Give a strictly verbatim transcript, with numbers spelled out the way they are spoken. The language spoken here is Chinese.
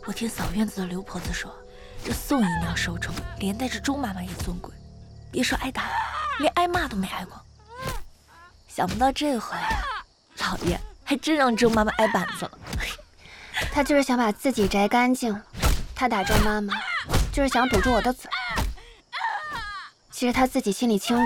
我听扫院子的刘婆子说，这宋姨娘受宠，连带着周妈妈也尊贵，别说挨打，连挨骂都没挨过。想不到这回啊，老爷还真让周妈妈挨板子了。 他就是想把自己摘干净，他打周妈妈就是想堵住我的嘴。其实他自己心里清楚。